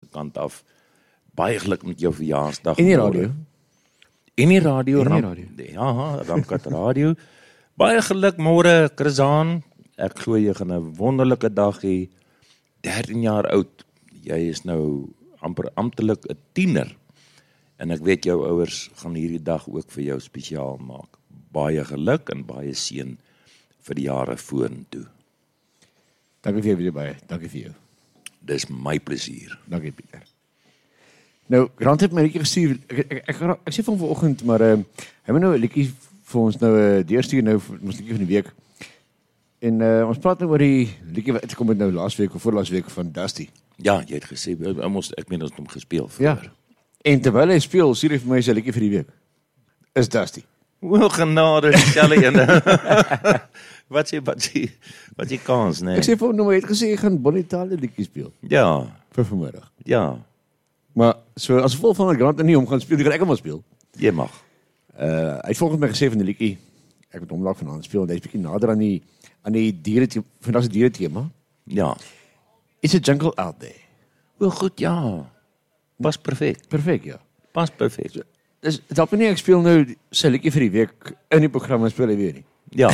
kant af. Baie geluk met jou verjaarsdag. En die môre. radio. En die radio. En die Ram- radio. Ja, Ramkat Radio. Baie geluk môre, Chrisaan. Ek glo jy gaan 'n wonderlike dag hê. 13 jaar oud. Jy is nou amper amptelik 'n tiener. En ek weet jou ouers gaan hierdie dag ook vir jou spesiaal maak. Baie geluk en baie seën vir die jare vorentoe. Dankie vir jou baie. Dankie vir jou. Dis my plesier. Dankie Pieter. Nou, Grant het my 'n liedjie gestuur. Ek sê van vanoggend, maar hy het nou 'n liedjie vir ons nou deurstuur nou vir ons liedjie van die week. En ons praat nou oor die liedjie wat uitgekom het nou laasweek of voorlaas week van Dusty. Ja, jy het gesê ek meen ons het hom gespeel Ja. vroeër. En terwyl hy speel, stuur hy vir my sy liedjie vir die week. Is Dusty. O, genade, dieselfde ene. Wat is die kans, nee? Ek sê vir hom nou, hy het gesê hy gaan Bonnie Tyler liedjie speel Ja, vir vanmiddag. ja, Maar so as gevolg van dat Grant nie hom gaan speel, gaan ek hom speel. jy mag. Hy het volgens my gesê van die liedjie, ek moet hom dalk vanaand speel, want hy's bietjie nader aan die diere vandag se diere tema. Ja. It's a jungle out there. O, goed, ja. Pas perfek. Perfek, ja. Pas perfek. Dis dalk nie ek speel nou sy liedjie vir die week in die program en speel hy weer nie. Ja,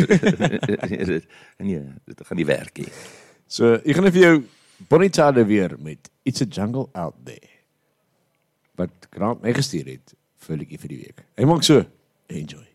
nee, dit gaan nie werk nie. So, ek gaan vir jou Bonnie Tyler weer met It's a jungle out there. Wat Grant my gestuur het vir liedjie vir die week. Hy maak so, enjoy.